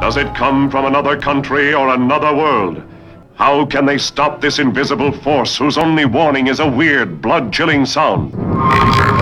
Does it come from another country or another world? How can they stop this invisible force whose only warning is a weird, blood-chilling sound?